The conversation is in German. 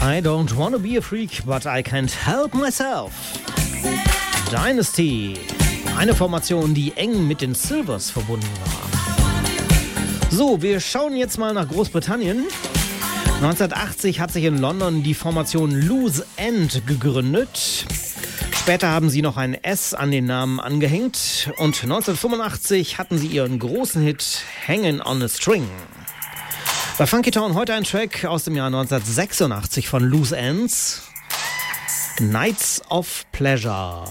I don't wanna be a freak, but I can't help myself. Dynasty. Eine Formation, die eng mit den Silvers verbunden war. So, wir schauen jetzt mal nach Großbritannien. 1980 hat sich in London die Formation Loose End gegründet. Später haben sie noch ein S an den Namen angehängt. Und 1985 hatten sie ihren großen Hit Hangin' on a String. Bei Funky Town heute ein Track aus dem Jahr 1986 von Loose Ends. Nights of Pleasure.